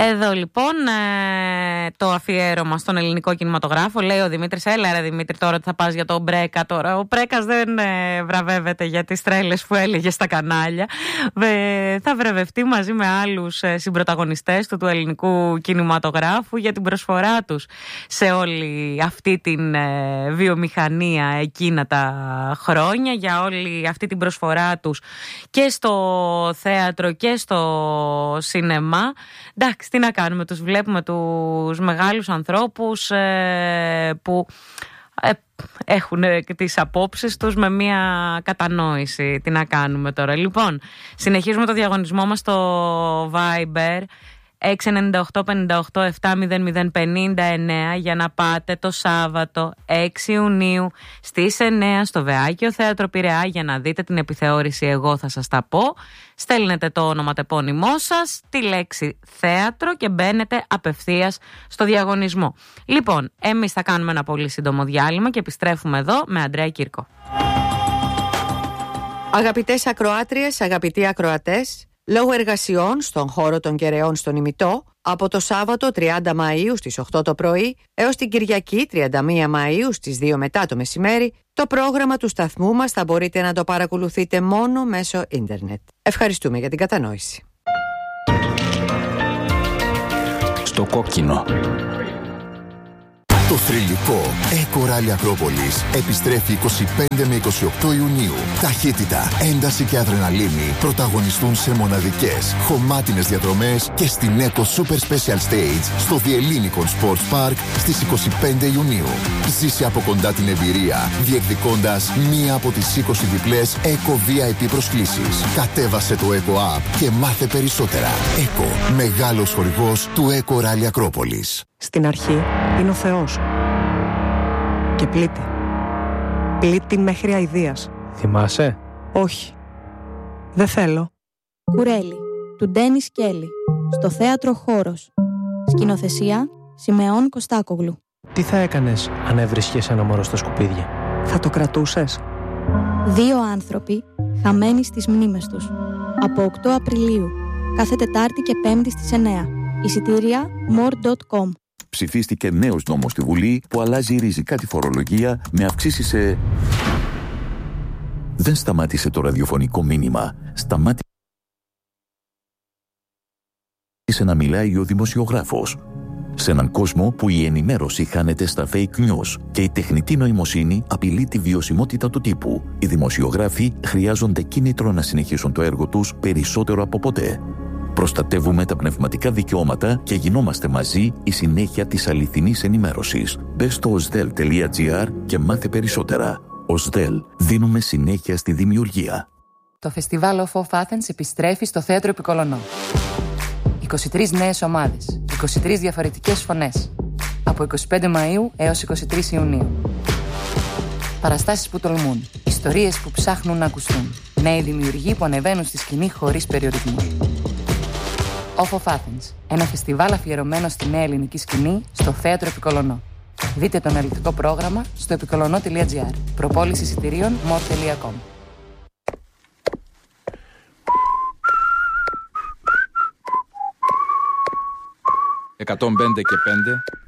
Εδώ λοιπόν το αφιέρωμα στον ελληνικό κινηματογράφο. Λέει ο Δημήτρης, έλα ρε Δημήτρη, τώρα θα πας για τον Μπρέκα τώρα. Ο Μπρέκας δεν βραβεύεται για τις τρέλες που έλεγε στα κανάλια. Θα βραβευτεί μαζί με άλλους συμπροταγωνιστές του ελληνικού κινηματογράφου για την προσφορά τους σε όλη αυτή την βιομηχανία εκείνα τα χρόνια, για όλη αυτή την προσφορά τους και στο θέατρο και στο σινεμά. Εντάξει, τι να κάνουμε, τους βλέπουμε τους μεγάλους ανθρώπους που έχουν τις απόψεις τους με μια κατανόηση. Τι να κάνουμε τώρα. Λοιπόν, συνεχίζουμε το διαγωνισμό μας στο Viber 698-58-700-59 για να πάτε το Σάββατο 6 Ιουνίου στις 9 στο Βεάκιο Θέατρο Πειραιά για να δείτε την επιθεώρηση «Εγώ θα σας τα πω». Στέλνετε το ονοματεπώνυμό σας, τη λέξη θέατρο και μπαίνετε απευθείας στο διαγωνισμό. Λοιπόν, εμείς θα κάνουμε ένα πολύ σύντομο διάλειμμα και επιστρέφουμε εδώ με Αντρέα Κύρκο. Αγαπητές ακροάτριες, αγαπητοί ακροατές, λόγω εργασιών στον χώρο των Κεραιών στον Ημιτό, από το Σάββατο 30 Μαΐου στις 8 το πρωί έως την Κυριακή 31 Μαΐου στις 2 μετά το μεσημέρι, το πρόγραμμα του σταθμού μας θα μπορείτε να το παρακολουθείτε μόνο μέσω ίντερνετ. Ευχαριστούμε για την κατανόηση. Στο κόκκινο. Το θρυλικό Eco Rally Ακρόπολης επιστρέφει 25 με 28 Ιουνίου. Ταχύτητα, ένταση και αδρεναλίνη πρωταγωνιστούν σε μοναδικές, χωμάτινες διαδρομές και στην Eco Super Special Stage στο The Ellinikon Sports Park στις 25 Ιουνίου. Ζήσε από κοντά την εμπειρία, διεκδικώντας μία από τις 20 διπλές Eco VIP προσκλήσεις. Κατέβασε το Eco App και μάθε περισσότερα. Eco, μεγάλος χορηγός του Eco Rally Ακρόπολης. Στην αρχή είναι ο Θεός. Και πλήττει. Πλήττει μέχρι αηδίας. Θυμάσαι? Όχι. Δεν θέλω. Κουρέλι, του Ντένις Κέλλη. Στο θέατρο Χώρος. Σκηνοθεσία, Σιμεών Κωστάκογλου. Τι θα έκανες αν έβρισκες ένα μωρό στα σκουπίδια? Θα το κρατούσες? 2 άνθρωποι χαμένοι στις μνήμες τους. Από 8 Απριλίου. Κάθε Τετάρτη και Πέμπτη στις 9. Εισιτήρια more.com. Ψηφίστηκε νέος νόμος στη Βουλή που αλλάζει ριζικά τη φορολογία με αυξήσεις σε... Δεν σταμάτησε το ραδιοφωνικό μήνυμα. Σταμάτησε να μιλάει ο δημοσιογράφος. Σε έναν κόσμο που η ενημέρωση χάνεται στα fake news και η τεχνητή νοημοσύνη απειλεί τη βιωσιμότητα του τύπου, οι δημοσιογράφοι χρειάζονται κίνητρο να συνεχίσουν το έργο τους περισσότερο από ποτέ. Προστατεύουμε τα πνευματικά δικαιώματα και γινόμαστε μαζί η συνέχεια της αληθινής ενημέρωσης. Μπες στο osdel.gr και μάθε περισσότερα. Osdel, δίνουμε συνέχεια στη δημιουργία. Το φεστιβάλ of Athens επιστρέφει στο Θέατρο Επικολονό. 23 νέες ομάδες, 23 διαφορετικές φωνές. Από 25 Μαΐου έως 23 Ιουνίου. Παραστάσεις που τολμούν, ιστορίες που ψάχνουν να ακουστούν. Νέοι δημιουργοί που ανεβαίνουν στη σκηνή χωρίς περιορισμούς. Off of Athens, ένα φεστιβάλ αφιερωμένο στη νέα ελληνική σκηνή στο Θέατρο Επικολονό. Δείτε το αναλυτικό πρόγραμμα στο επικολονό.gr. Προπόληση εισιτηρίων more.com. 105 και 5